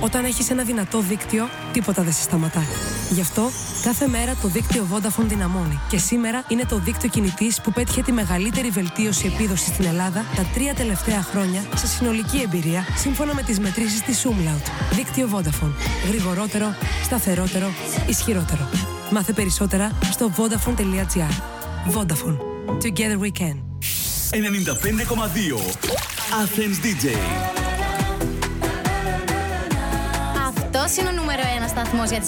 Όταν έχεις ένα δυνατό δίκτυο, τίποτα δεν σε σταματά. Γι' αυτό, κάθε μέρα το δίκτυο Vodafone δυναμώνει. Και σήμερα είναι το δίκτυο κινητής που πέτυχε τη μεγαλύτερη βελτίωση επίδοσης στην Ελλάδα τα 3 τελευταία χρόνια σε συνολική εμπειρία, σύμφωνα με τις μετρήσεις της Umlaut. Δίκτυο Vodafone. Γρηγορότερο, σταθερότερο, ισχυρότερο. Μάθε περισσότερα στο vodafone.gr. Vodafone. Together we can. 95,2 Athens DJ. Αυτός είναι ο νούμερο 1 σταθμός για